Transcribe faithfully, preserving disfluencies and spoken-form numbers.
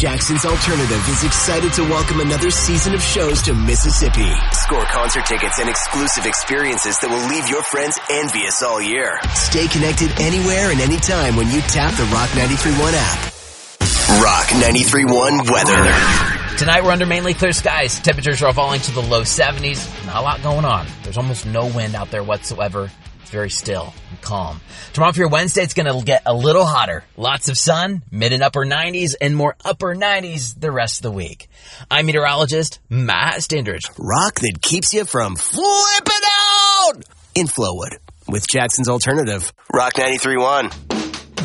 Jackson's Alternative is excited to welcome another season of shows to Mississippi. Score concert tickets and exclusive experiences that will leave your friends envious all year. Stay connected anywhere and anytime when you tap the Rock ninety-three point one app. Rock ninety-three point one weather. Tonight we're under mainly clear skies. Temperatures are falling to the low seventies. Not a lot going on. There's almost no wind out there whatsoever. It's very still and calm. Tomorrow for your Wednesday, it's going to get a little hotter. Lots of sun, mid and upper nineties, and more upper nineties the rest of the week. I'm meteorologist Matt Standridge. Rock that keeps you from flipping out in Flowood with Jackson's Alternative. Rock ninety-three point one.